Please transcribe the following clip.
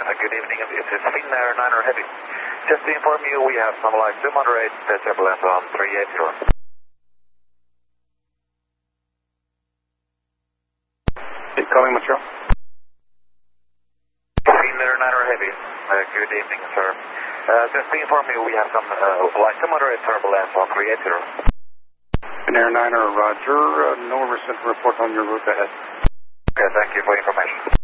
Good evening, this is Finnair 9er Heavy. Just to inform you, we have some light to moderate turbulence on 380. Incoming material. Finnair 9er Heavy. Good evening, sir. Just to inform you, we have some light to moderate turbulence on 380. Finnair 9er, roger. No recent report on your route ahead. Okay, thank you for information.